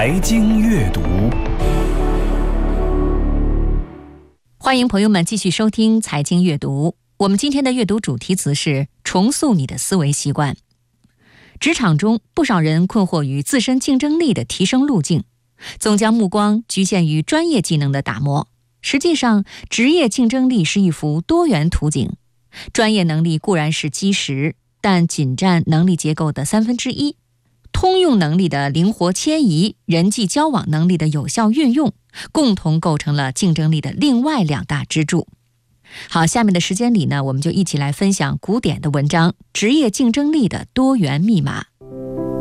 财经阅读， 欢迎朋友们继续收听财经阅读。我们今天的阅读主题词是重塑你的思维习惯。职场中，不少人困惑于自身竞争力的提升路径，总将目光局限于专业技能的打磨。实际上，职业竞争力是一幅多元图景。专业能力固然是基石，但仅占能力结构的1/3。通用能力的灵活迁移，人际交往能力的有效运用，共同构成了竞争力的另外2大支柱。好，下面的时间里呢，我们就一起来分享古典的文章《职业竞争力的多元密码》。